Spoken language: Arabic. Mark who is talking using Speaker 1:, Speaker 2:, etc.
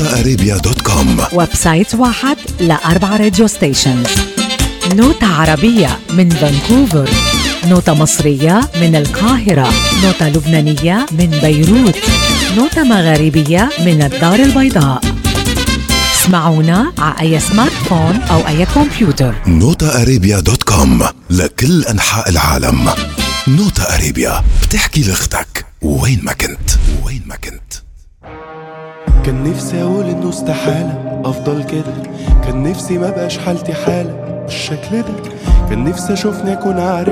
Speaker 1: notaarabia.com.
Speaker 2: ويب سايت واحد ل4 راديو ستيشنز. نوتة عربية من فانكوفر، نوتة مصرية من القاهرة، نوتة لبنانية من بيروت، نوتة مغاربية من الدار البيضاء. اسمعونا على أي سمارت فون أو أي كمبيوتر.
Speaker 1: notaarabia.com لكل أنحاء العالم. نوتا أريبيا بتحكي لأختك وين ما كنت.
Speaker 3: كان نفسي أقول إنه استحالة أفضل كده، كان نفسي ما بقاش حالتي حالة بالشكل ده، كان نفسي أشوفني أكون عارف